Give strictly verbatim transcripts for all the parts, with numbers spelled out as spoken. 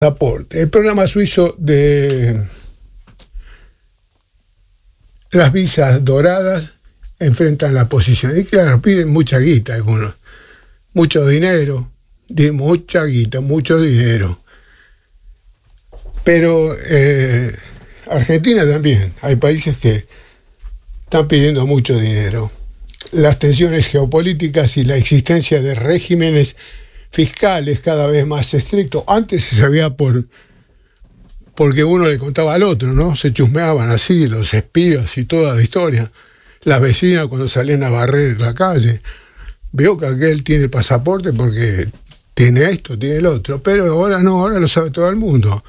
pasaporte. El programa suizo de las visas doradas enfrentan la posición. Y claro, piden mucha guita algunos. Mucho dinero. De mucha guita, mucho dinero. Pero eh, Argentina también. Hay países que están pidiendo mucho dinero. Las tensiones geopolíticas y la existencia de regímenes fiscales cada vez más estrictos. Antes se sabía por porque uno le contaba al otro, ¿no? Se chusmeaban así, los espías y toda la historia. Las vecinas cuando salían a barrer la calle. Veo que aquel tiene pasaporte porque tiene esto, tiene el otro. Pero ahora no, ahora lo sabe todo el mundo.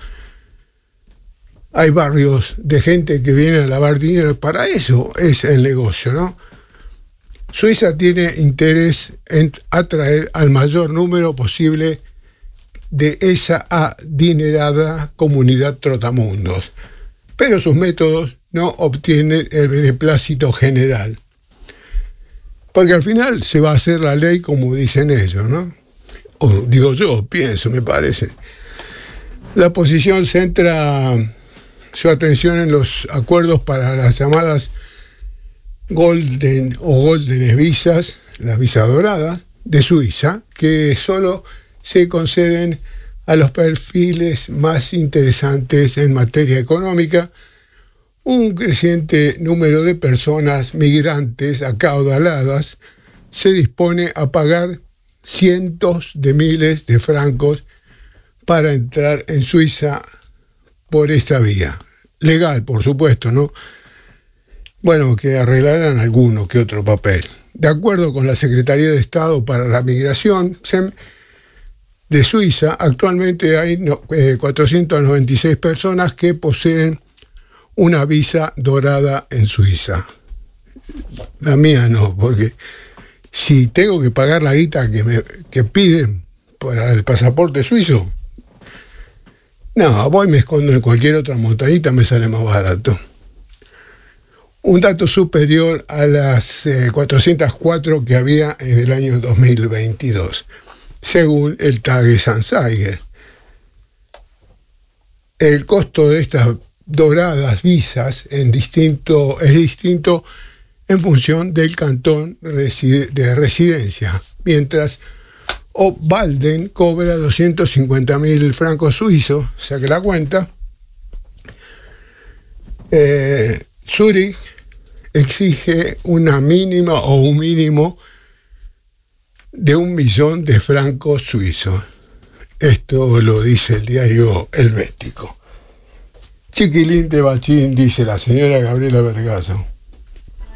Hay barrios de gente que viene a lavar dinero. Para eso es el negocio, ¿no? Suiza tiene interés en atraer al mayor número posible de esa adinerada comunidad trotamundos, pero sus métodos no obtienen el beneplácito general, porque al final se va a hacer la ley como dicen ellos, ¿no? O digo yo, pienso, me parece. La oposición centra su atención en los acuerdos para las llamadas Golden o Golden visas, las visas doradas de Suiza, que solo se conceden a los perfiles más interesantes en materia económica. Un creciente número de personas migrantes acaudaladas se dispone a pagar cientos de miles de francos para entrar en Suiza por esta vía. Legal, por supuesto, ¿no? Bueno, que arreglarán alguno que otro papel. De acuerdo con la Secretaría de Estado para la Migración de Suiza, actualmente hay cuatrocientas noventa y seis personas que poseen una visa dorada en Suiza. La mía no, porque si tengo que pagar la guita que, me, que piden para el pasaporte suizo, no, voy y me escondo en cualquier otra montañita, me sale más barato. Un dato superior a las eh, cuatrocientas cuatro que había en el año dos mil veintidós, según el Tagesanzeiger. El costo de estas doradas visas en distinto, es distinto en función del cantón reside, de residencia, mientras Obwalden cobra doscientos cincuenta mil francos suizos, saque la cuenta. Eh, Zurich exige una mínima o un mínimo de un millón de francos suizos. Esto lo dice el diario Helvético. Chiquilín de Bachín, dice la señora Gabriela Vergaso.